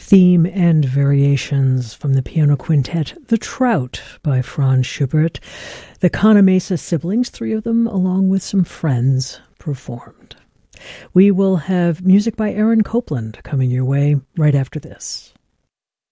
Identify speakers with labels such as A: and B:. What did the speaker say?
A: theme and variations from the piano quintet The Trout by Franz Schubert. The Canamesa siblings, three of them, along with some friends, performed. We will have music by Aaron Copland coming your way right after this.